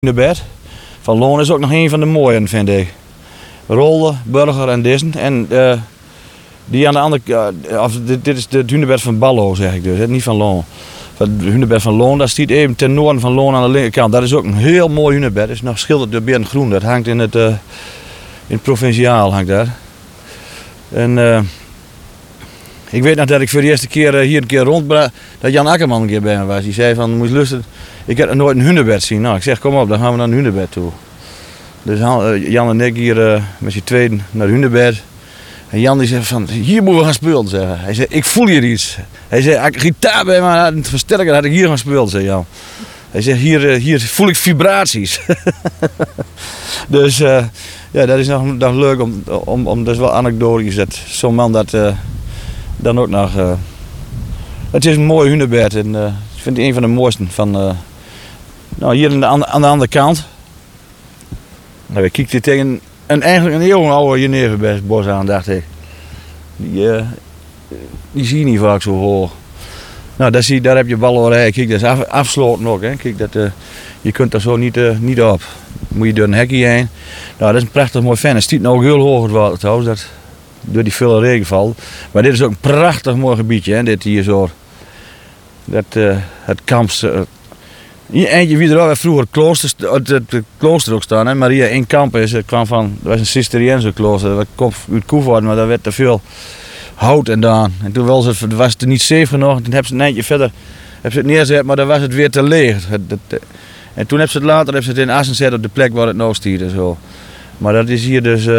Hunebed van Loon is ook nog een van de mooie, vind ik. Rolde, Burger en Dissen. En die aan de andere dit is het hunebed van Ballo, zeg ik dus, niet van Loon. Het hunebed van Loon, dat staat even ten noorden van Loon aan de linkerkant. Dat is ook een heel mooi hunebed. Dat is nog geschilderd door Bernd Groen. Dat hangt in het provinciaal hangt daar. En ik weet nog dat ik voor de eerste keer hier een keer rondbracht, dat Jan Akkerman een keer bij me was. Die zei van, moet je luisteren, ik heb nog nooit een hunebed zien. Nou, ik zeg, kom op, dan gaan we naar een hunebed toe. Dus Jan en ik hier met z'n tweeën naar het hunebed. En Jan die zegt van, hier moeten we gaan spelen, zeggen. Hij zei, ik voel hier iets. Hij zei, als ik gitaar bij me had, een versterker, had ik hier gaan spelen, zei Jan. Hij zegt, hier voel ik vibraties. Dus ja, dat is nog leuk om dat is wel anekdotisch dat zo'n man dat dan ook nog. Het is een mooi hunebed en ik vind het een van de mooiste van. Nou, hier aan de andere kant. Nou, ik kijk tegen eigenlijk een heel oude jeneverbos aan, dacht ik. Die zie je niet vaak zo hoog. Nou, daar heb je ballerij. Kijk, dat is afgesloten ook. Hè. Kijk, je kunt daar zo niet op. Moet je door een hekje heen. Nou, dat is een prachtig mooi fan. Het stiet nou ook heel hoog het water trouwens, dat door die veel regenval. Maar dit is ook een prachtig mooi gebiedje, hè, dit hier zo. Het Kamps. Hier eentje wie er al vroeger het klooster ook staan. Hè. Maria in Kamp kwam van, dat was een Cisterciënse klooster. Dat kwam uit Koevoort, maar daar werd te veel hout en daan. En toen was het niet safe genoeg. Toen hebben ze een eindje verder het neergezet, maar dan was het weer te leeg. En toen hebben ze het in Assen gezet op de plek waar het nou stiert en zo. Maar dat is hier dus.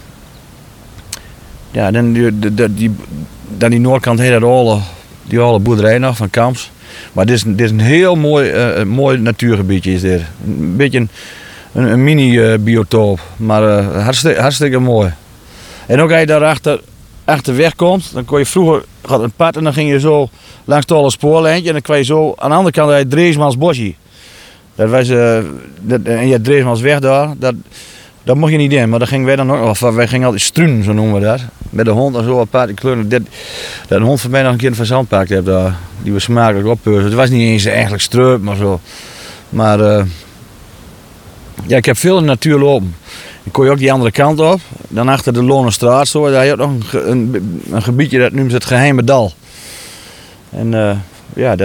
Ja, dan die noordkant heet dat die oude boerderij nog van Kamps. Maar dit is een heel mooi natuurgebiedje is dit. Een beetje een mini-biotoop, maar hartstikke mooi. En ook als je daarachter weg komt, dan kon je vroeger had een pad en dan ging je zo langs het oude spoorlijntje en dan kwam je zo aan de andere kant uit Dreesmans bosje. Dat was, en je had Dreesmansweg daar, dat mocht je niet in, maar dat gingen wij dan ook, wij gingen altijd struinen, zo noemen we dat. Met de hond en zo apart in kleuren. Dat een hond van mij nog een keer van Zandpark heb daar, die we smakelijk oppeuzen. Het was niet eens eigenlijk streup, maar zo. Maar ja, ik heb veel in de natuur lopen. Dan kon je ook die andere kant op, dan achter de Lonestraat zo, daar had je ook nog een gebiedje dat noemt ze het Geheime Dal. En ja,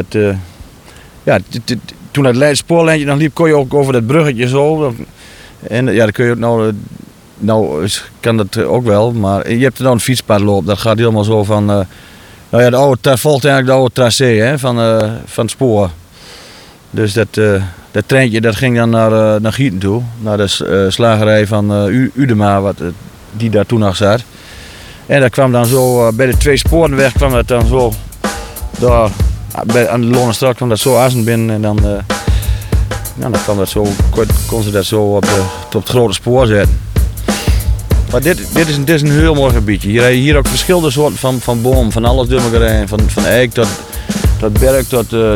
toen het Leidse spoorlijntje dan liep, kon je ook over dat bruggetje zo. En ja, dan kun je ook nou kan dat ook wel, maar je hebt er nou een fietspad lopen, dat gaat helemaal zo van, nou ja, volgt eigenlijk de oude tracé hè, van het spoor. Dus dat treintje dat ging dan naar Gieten toe, naar de slagerij van Udema, die daar toen nog zat. En dat kwam dan zo, bij de twee sporenweg kwam dat dan zo, daar aan de Lonestraat kwam dat zo Assen binnen en dan... Nou, dan kon ze dat zo op het grote spoor zetten. Maar dit is een heel mooi gebiedje. Hier heb je ook verschillende soorten van bomen, van alles door elkaar heen. Van eik tot berk tot